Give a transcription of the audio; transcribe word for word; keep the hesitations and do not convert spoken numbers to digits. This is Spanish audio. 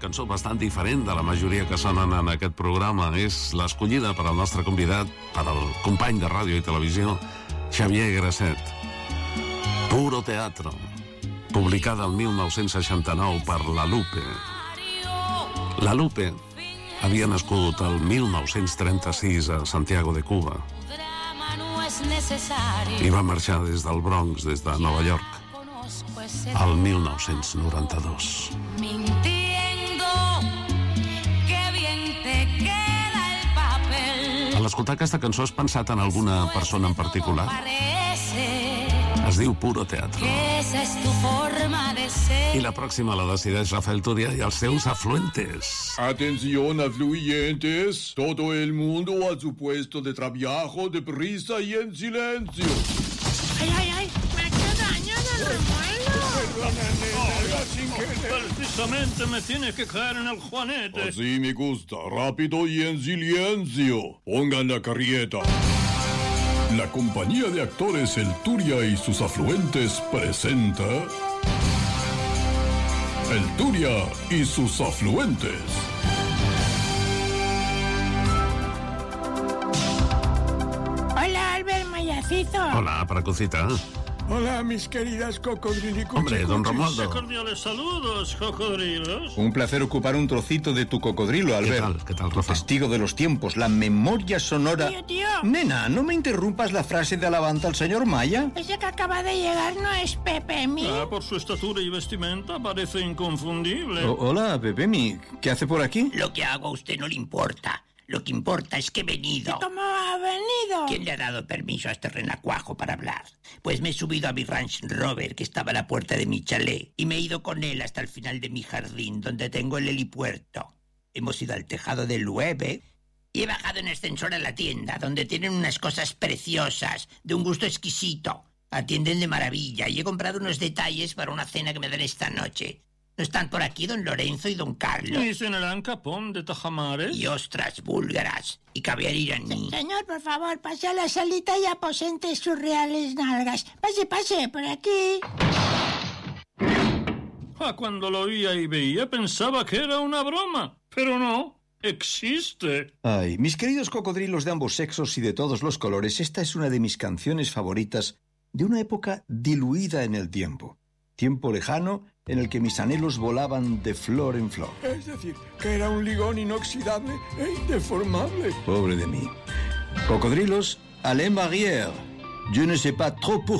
cançó bastant diferent de la majoria que sonen en aquest programa. És l'escollida per al nostre convidat, per al company de ràdio i televisió, Xavier Grasset. Puro Teatro, publicada el mil nou-cents seixanta-nou per La Lupe. La Lupe havia nascut el mil nou-cents trenta-sis a Santiago de Cuba i va marxar des del Bronx, des de Nova York, al mil nou-cents noranta-dos. A l'escoltar aquesta cançó has pensat en alguna persona en particular? Es diu Puro Teatro. I la pròxima la decideix Rafael Turia i els seus afluentes. Atención, afluentes. Todo el mundo a su puesto de trabajo, deprisa y en silencio. Ay, ay, ay, me ha hecho daño, don Romualdo. Precisamente me tiene que caer en el juanete. Así me gusta, rápido y en silencio. Pongan la carrieta. La compañía de actores El Turia y sus afluentes presenta El Turia y sus afluentes. Hola, Albert Mayacito. Hola, Pracucita. Hola, mis queridas cocodrilicuchas. Hombre, don Romualdo. Cordiales saludos, cocodrilos. Un placer ocupar un trocito de tu cocodrilo, Albert. ¿Qué tal? ¿Qué tal, Rafa? Testigo de los tiempos, la memoria sonora... Tío, tío. Nena, ¿no me interrumpas la frase de alabanza al señor Maya? Ese que acaba de llegar no es Pepemi. Ah, por su estatura y vestimenta parece inconfundible. O- hola, Pepemi. ¿Qué hace por aquí? Lo que hago a usted no le importa. Lo que importa es que he venido. ¿Cómo ha venido? ¿Quién le ha dado permiso a este renacuajo para hablar? Pues me he subido a mi Range Rover, que estaba a la puerta de mi chalet, y me he ido con él hasta el final de mi jardín, donde tengo el helipuerto. Hemos ido al tejado del Lueve y he bajado en ascensor a la tienda, donde tienen unas cosas preciosas, de un gusto exquisito. Atienden de maravilla y he comprado unos detalles para una cena que me dan esta noche. ¿No están por aquí don Lorenzo y don Carlos? ¿Y cenarán capón de tajamares? Y ostras búlgaras y caviar iraní. Señor, por favor, pase a la salita y aposente sus reales nalgas. Pase, pase, por aquí. Ah, cuando lo oía y veía pensaba que era una broma, pero no, existe. Ay, mis queridos cocodrilos de ambos sexos y de todos los colores, esta es una de mis canciones favoritas de una época diluida en el tiempo. Tiempo lejano en el que mis anhelos volaban de flor en flor. Es decir, que era un ligón inoxidable e indeformable. Pobre de mí. Cocodrilos, Alain Barrière. Je ne sais pas trop pourquoi.